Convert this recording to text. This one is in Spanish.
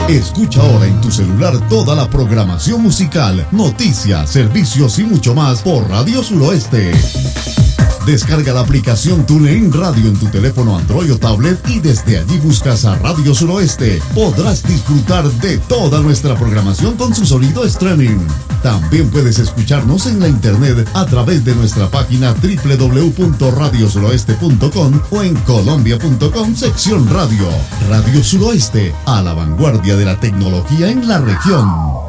Escucha ahora en tu celular toda la programación musical, noticias, servicios y mucho más por Radio Suroeste. Descarga la aplicación TuneIn Radio en tu teléfono Android o tablet y desde allí buscas a Radio Suroeste. Podrás disfrutar de toda nuestra programación con su sonido streaming. También puedes escucharnos en la internet a través de nuestra página www.radiosuroeste.com o en colombia.com sección radio. Radio Suroeste, a la vanguardia de la tecnología en la región.